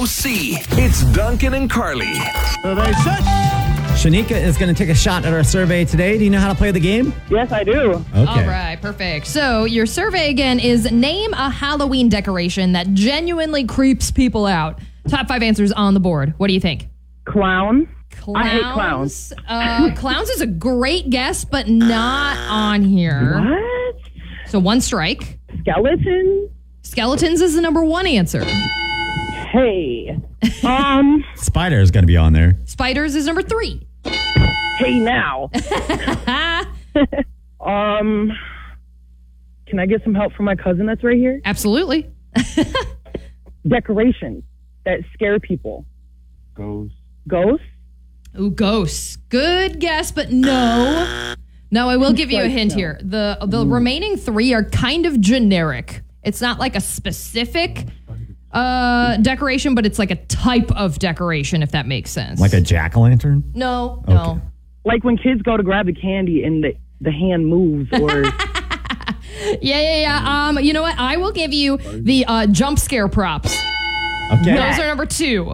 C. It's Duncan and Carly. So they said. Shanika is going to take a shot at our survey today. Do you know how to play the game? Yes, I do. Okay. All right, perfect. So your survey again is name a Halloween decoration that genuinely creeps people out. Top 5 answers on the board. What do you think? Clown. Clowns? I hate clowns. Clowns is a great guess, but not on here. What? So 1 strike. Skeleton? Skeletons is the number 1 answer. Hey. Spider is going to be on there. Spiders is number 3. Hey now. Can I get some help from my cousin that's right here? Absolutely. Decorations that scare people. Ghost. Ghosts? Ooh, ghosts. Good guess, but no. No, I will give you a hint no. here. The remaining 3 are kind of generic. It's not like a specific decoration, but it's like a type of decoration, if that makes sense. Like a jack-o'-lantern? No. Like when kids go to grab the candy and the hand moves or... Yeah. You know what? I will give you the jump scare props. Okay. Those are number 2.